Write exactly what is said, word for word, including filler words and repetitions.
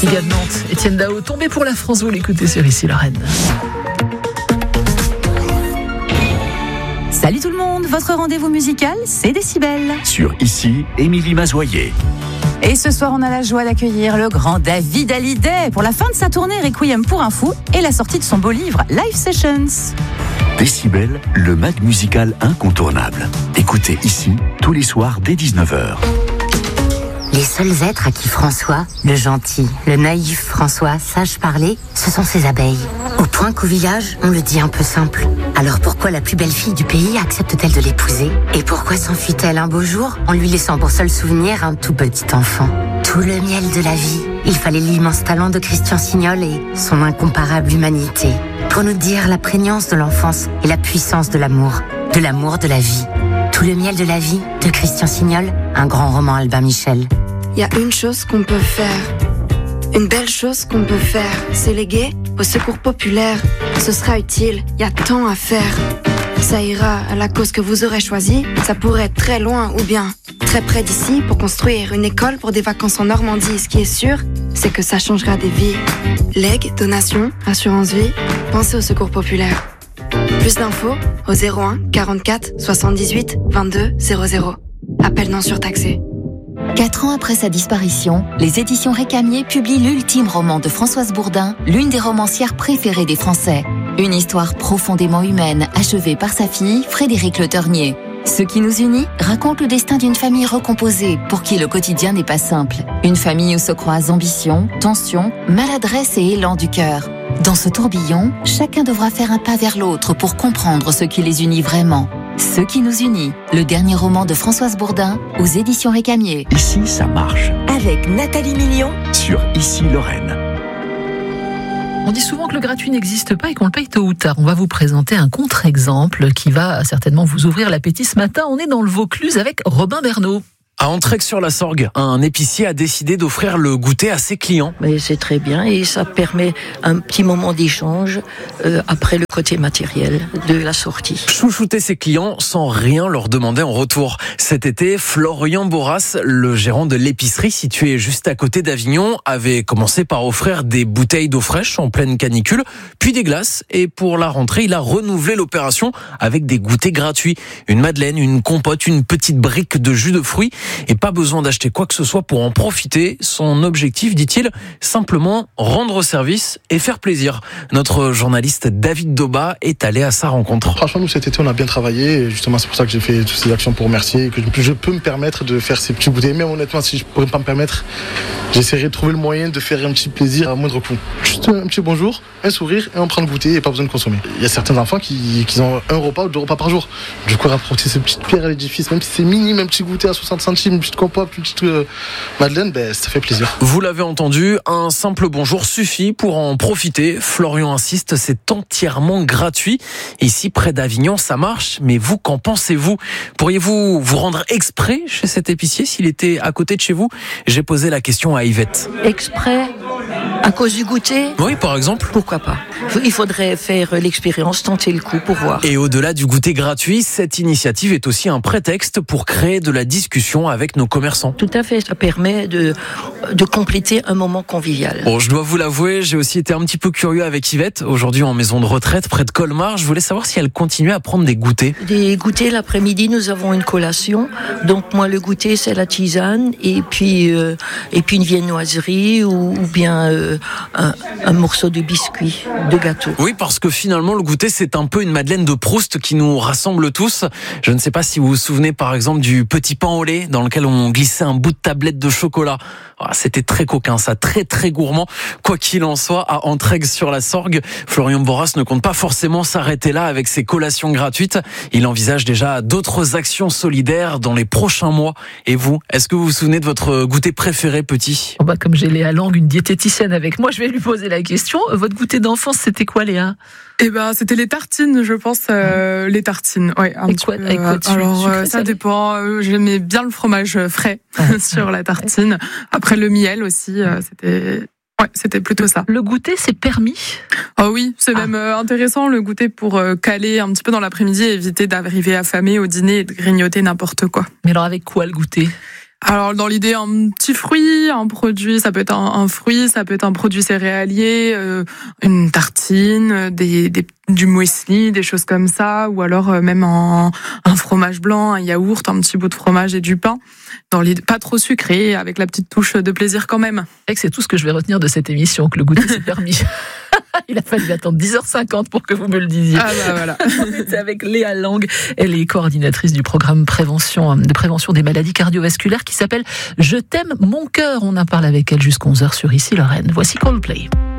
Liga de Nantes, Étienne Dao, tombé pour la France, vous l'écoutez sur Ici Lorraine. Salut tout le monde, votre rendez-vous musical, c'est Décibel. Sur Ici, Émilie Mazoyer. Et ce soir, on a la joie d'accueillir le grand David Hallyday pour la fin de sa tournée Requiem pour un fou et la sortie de son beau livre Live Sessions. Décibel, le mag musical incontournable. Écoutez Ici, tous les soirs dès dix-neuf heures. Les seuls êtres à qui François, le gentil, le naïf François, sache parler, ce sont ses abeilles. Au point qu'au village, on le dit un peu simple. Alors pourquoi la plus belle fille du pays accepte-t-elle de l'épouser ? Et pourquoi s'enfuit-elle un beau jour en lui laissant pour seul souvenir un tout petit enfant ? Tout le miel de la vie. Il fallait l'immense talent de Christian Signol et son incomparable humanité pour nous dire la prégnance de l'enfance et la puissance de l'amour, de l'amour de la vie. Tout le miel de la vie de Christian Signol, un grand roman Albin Michel. Il y a une chose qu'on peut faire, une belle chose qu'on peut faire, c'est léguer au secours populaire. Ce sera utile, il y a tant à faire. Ça ira à la cause que vous aurez choisie, ça pourrait être très loin ou bien très près d'ici pour construire une école pour des vacances en Normandie. Ce qui est sûr, c'est que ça changera des vies. Legs, donations, assurance vie, pensez au secours populaire. Plus d'infos au zéro un quarante-quatre soixante-dix-huit vingt-deux zéro zéro. Appel non surtaxé. Quatre ans après sa disparition, les éditions Récamier publient l'ultime roman de Françoise Bourdin, l'une des romancières préférées des Français. Une histoire profondément humaine, achevée par sa fille, Frédérique Le Ternier. Ce qui nous unit raconte le destin d'une famille recomposée, pour qui le quotidien n'est pas simple. Une famille où se croisent ambition, tension, maladresse et élan du cœur. Dans ce tourbillon, chacun devra faire un pas vers l'autre pour comprendre ce qui les unit vraiment. Ce qui nous unit, le dernier roman de Françoise Bourdin aux éditions Récamier. Ici, ça marche. Avec Nathalie Million Sur Ici Lorraine. On dit souvent que le gratuit n'existe pas et qu'on le paye tôt ou tard. On va vous présenter un contre-exemple qui va certainement vous ouvrir l'appétit ce matin. On est dans le Vaucluse avec Robin Bernot. À Entraigues-sur-la-Sorgue, un épicier a décidé d'offrir le goûter à ses clients. Mais c'est très bien et ça permet un petit moment d'échange euh, après le côté matériel de la sortie. Chouchouter ses clients sans rien leur demander en retour. Cet été, Florian Boras, le gérant de l'épicerie située juste à côté d'Avignon, avait commencé par offrir des bouteilles d'eau fraîche en pleine canicule, puis des glaces. Et pour la rentrée, il a renouvelé l'opération avec des goûters gratuits. Une madeleine, une compote, une petite brique de jus de fruits. Et pas besoin d'acheter quoi que ce soit pour en profiter. Son objectif, dit-il, simplement rendre service et faire plaisir. Notre journaliste David Doba est allé à sa rencontre. Franchement, nous cet été, on a bien travaillé. Et justement, c'est pour ça que j'ai fait toutes ces actions pour remercier. Que je peux me permettre de faire ces petits bouteilles. Même honnêtement, si je ne pourrais pas me permettre, j'essaierai de trouver le moyen de faire un petit plaisir à moindre coût. Juste un petit bonjour, un sourire et on prend le goûter et pas besoin de consommer. Il y a certains enfants qui, qui ont un repas ou deux repas par jour. Du coup, rapporter ces petites pierres à l'édifice, même si c'est minime, un petit goûter à soixante centimes, une petite compote, une petite euh, madeleine, ben, ça fait plaisir. Vous l'avez entendu, un simple bonjour suffit pour en profiter. Florian insiste, c'est entièrement gratuit. Ici, près d'Avignon, ça marche, mais vous, qu'en pensez-vous ? Pourriez-vous vous rendre exprès chez cet épicier s'il était à côté de chez vous ? J'ai posé la question à Yvette. Exprès ? À cause du goûter ? Oui, par exemple. Pourquoi pas ? Il faudrait faire l'expérience, tenter le coup pour voir. Et au-delà du goûter gratuit, cette initiative est aussi un prétexte pour créer de la discussion avec nos commerçants. Tout à fait, ça permet de, de compléter un moment convivial. Bon, je dois vous l'avouer, j'ai aussi été un petit peu curieux avec Yvette, aujourd'hui en maison de retraite près de Colmar. Je voulais savoir si elle continuait à prendre des goûters. Des goûters, l'après-midi, nous avons une collation. Donc moi, le goûter, c'est la tisane et puis, euh, et puis une viennoiserie ou, ou bien euh, un, un morceau de biscuit, de gâteau. Oui, parce que finalement, le goûter, c'est un peu une Madeleine de Proust qui nous rassemble tous. Je ne sais pas si vous vous souvenez, par exemple, du petit pain au lait dans lequel on glissait un bout de tablette de chocolat. C'était très coquin, ça, très très gourmand. Quoi qu'il en soit, à Entraigues-sur-la-Sorgue, Florian Boras ne compte pas forcément s'arrêter là avec ses collations gratuites. Il envisage déjà d'autres actions solidaires dans les prochains mois. Et vous, est-ce que vous vous souvenez de votre goûter préféré, petit ? Oh bah, comme j'ai Léa Lang, une diététicienne avec moi, je vais lui poser la question. Votre goûter d'enfance, c'était quoi, Léa ? Eh ben, c'était les tartines, je pense, euh, les tartines. Ouais, un avec petit quoi, peu, avec quoi dessus, alors, sucré, euh, ça salé dépend. Euh, j'aimais bien le fromage frais ouais. sur la tartine. Après, le miel aussi, euh, c'était... Ouais, c'était plutôt ça. Le goûter, c'est permis ? Oh oui, c'est ah. même euh, intéressant, le goûter, pour euh, caler un petit peu dans l'après-midi et éviter d'arriver affamé au dîner et de grignoter n'importe quoi. Mais alors, avec quoi le goûter ? Alors dans l'idée, un petit fruit, un produit, ça peut être un, un fruit, ça peut être un produit céréalier, euh, une tartine, des, des, du muesli, des choses comme ça, ou alors euh, même un, un fromage blanc, un yaourt, un petit bout de fromage et du pain. Dans l'idée, pas trop sucré, avec la petite touche de plaisir quand même. Et que c'est tout ce que je vais retenir de cette émission, que le goûter s'est permis. Il a fallu attendre dix heures cinquante pour que vous me le disiez. Ah bah voilà. On était avec Léa Lang, elle est coordinatrice du programme prévention, de prévention des maladies cardiovasculaires qui s'appelle Je t'aime mon cœur. On en parle avec elle jusqu'à onze heures sur Ici Lorraine. Voici Coldplay.